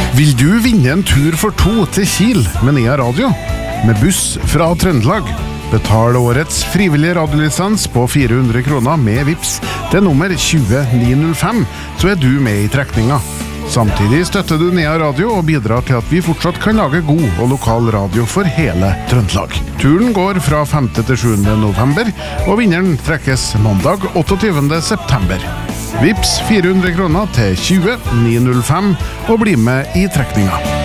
Vil du vinne en tur for 2 til Kiel med Nea Radio? Med buss fra Trøndelag. Betal årets frivillige radiolisens på 400 kroner med Vips til nummer 20905, så du med i trekninga. Samtidig støtter du Nea Radio og bidrar til at vi fortsatt kan lage god og lokal radio for hele Trøndelag. Turen går fra 5. til 7. november, og vinneren trekkes mandag 28. september. Vips 400 kroner til 20905 og bli med i trekninga.